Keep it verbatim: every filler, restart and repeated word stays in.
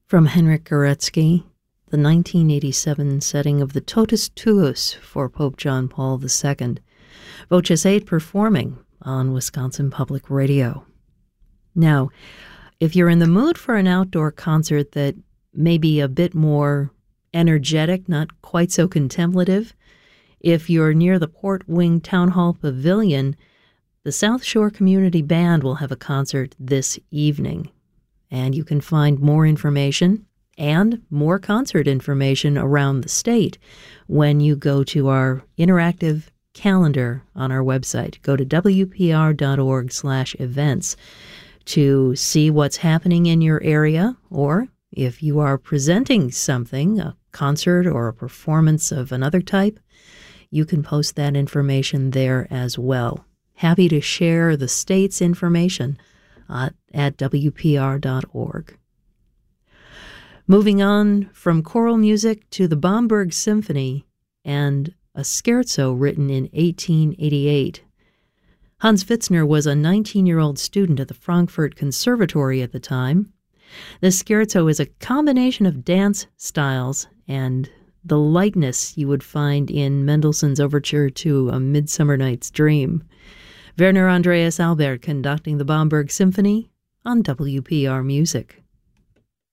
From Henryk Górecki, the nineteen eighty-seven setting of the Totus Tuus for Pope John Paul the Second, Voces eight performing on Wisconsin Public Radio. Now, if you're in the mood for an outdoor concert that may be a bit more energetic, not quite so contemplative, if you're near the Port Wing Town Hall Pavilion, the South Shore Community Band will have a concert this evening. And you can find more information and more concert information around the state when you go to our interactive calendar on our website. Go to w p r dot org slash events to see what's happening in your area, or if you are presenting something, a concert or a performance of another type, you can post that information there as well. Happy to share the state's information uh, at w p r dot org. Moving on from choral music to the Bamberg Symphony and a scherzo written in eighteen eighty-eight. Hans Pfitzner was a nineteen-year-old student at the Frankfurt Conservatory at the time. The scherzo is a combination of dance styles and the lightness you would find in Mendelssohn's overture to A Midsummer Night's Dream. Werner Andreas Albert conducting the Bamberg Symphony on W P R Music.